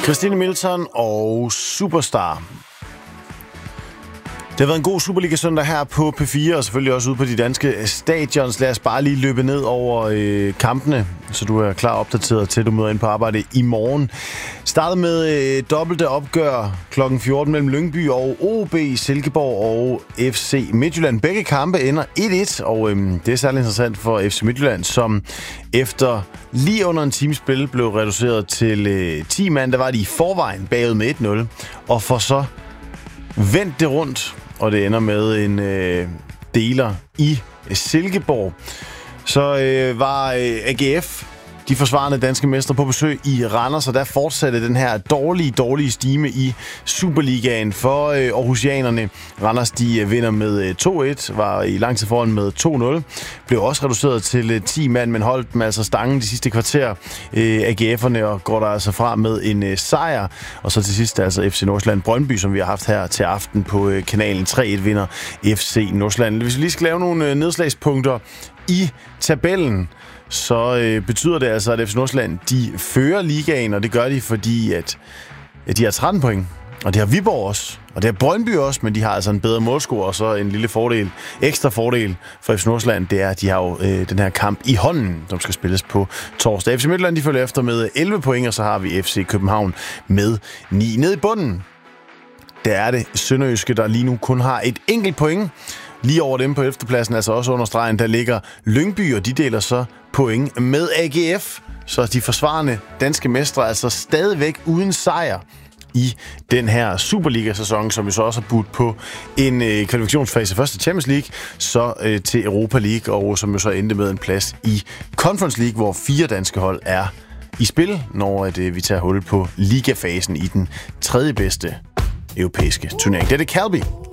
Christine Milton og Superstar. Det har været en god Superliga-søndag her på P4, og selvfølgelig også ude på de danske stadions. Lad os bare lige løbe ned over kampene, så du er klar opdateret til, du møder ind på arbejde i morgen. Startet med dobbelte opgør kl. 14 mellem Lyngby og OB, Silkeborg og FC Midtjylland. Begge kampe ender 1-1, og det er særlig interessant for FC Midtjylland, som efter lige under en times spil blev reduceret til 10 mand. Der var de i forvejen bagud med 1-0, og for så vendt det rundt, og det ender med en deler i Silkeborg. Så var AGF, de forsvarende danske mestre, på besøg i Randers, og der fortsatte den her dårlige stime i Superligaen for aarhusianerne. Randers, de vinder med 2-1, var i lang tid foran med 2-0. Blev også reduceret til 10 mand, men holdt dem altså stangen de sidste kvarter, AGF'erne, og går der altså fra med en sejr. Og så til sidst altså FC Nordsjælland Brøndby, som vi har haft her til aften på kanalen. 3-1 vinder FC Nordsjælland. Hvis vi lige skal lave nogle nedslagspunkter i tabellen, så betyder det altså, at FC Nordsjælland, de fører ligaen, og det gør de, fordi at de har 13 point. Og det har Viborg også, og det har Brøndby også, men de har altså en bedre målscore, og så en lille ekstra fordel for FC Nordsjælland, det er, at de har jo den her kamp i hånden, som skal spilles på torsdag. FC Midtjylland, de følger efter med 11 point, og så har vi FC København med 9. Nede i bunden, der er det Sønderjyske, der lige nu kun har et enkelt point. Lige over dem på 11. pladsen, altså også under stregen, der ligger Lyngby, og de deler så point med AGF. Så de forsvarende danske mestre altså stadigvæk uden sejr i den her Superliga-sæson, som vi så også har budt på en kvalifikationsfase først til Champions League, så til Europa League, og som jo så endte med en plads i Conference League, hvor 4 danske hold er i spil, når vi tager hul på ligafasen i den tredje bedste europæiske turnering. Det er det Calby.